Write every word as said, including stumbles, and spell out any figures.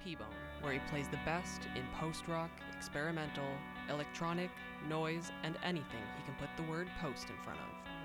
T-Bone, where he plays the best in post-rock, experimental, electronic, noise, and anything he can put the word post in front of.